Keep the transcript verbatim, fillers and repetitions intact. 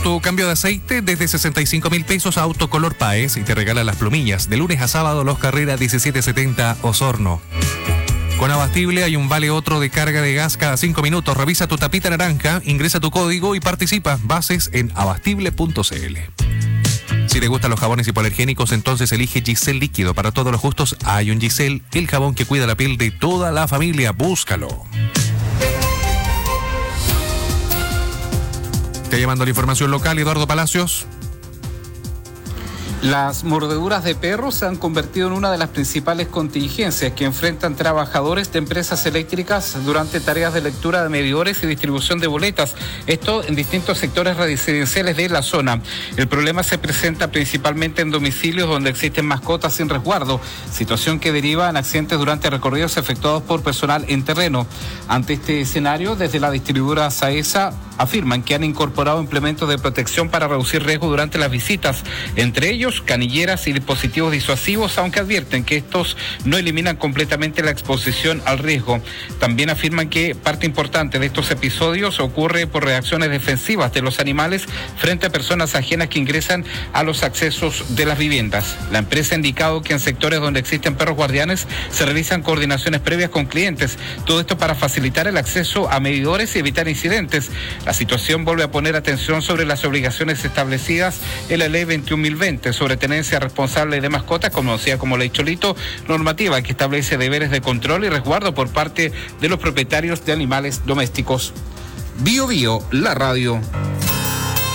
Tu cambio de aceite desde sesenta y cinco mil pesos a Autocolor Paes y te regala las plumillas. De lunes a sábado, Los Carreras diecisiete setenta, Osorno. Con Abastible hay un vale otro de carga de gas cada cinco minutos. Revisa tu tapita naranja, ingresa tu código y participa. Bases en abastible punto c l. Si te gustan los jabones hipoalergénicos, entonces elige Giselle Líquido. Para todos los gustos hay un Giselle, el jabón que cuida la piel de toda la familia. Búscalo. Te llamando la información local, Eduardo Palacios. Las mordeduras de perros se han convertido en una de las principales contingencias que enfrentan trabajadores de empresas eléctricas durante tareas de lectura de medidores y distribución de boletas. Esto en distintos sectores residenciales de la zona. El problema se presenta principalmente en domicilios donde existen mascotas sin resguardo, situación que deriva en accidentes durante recorridos efectuados por personal en terreno. Ante este escenario, desde la distribuidora Saesa afirman que han incorporado implementos de protección para reducir riesgo durante las visitas, entre ellos canilleras y dispositivos disuasivos, aunque advierten que estos no eliminan completamente la exposición al riesgo. También afirman que parte importante de estos episodios ocurre por reacciones defensivas de los animales frente a personas ajenas que ingresan a los accesos de las viviendas. La empresa ha indicado que en sectores donde existen perros guardianes se realizan coordinaciones previas con clientes, todo esto para facilitar el acceso a medidores y evitar incidentes. La situación vuelve a poner atención sobre las obligaciones establecidas en la ley veintiún mil veinte sobre tenencia responsable de mascotas, conocida como ley Cholito, normativa que establece deberes de control y resguardo por parte de los propietarios de animales domésticos. Bio Bio, la radio.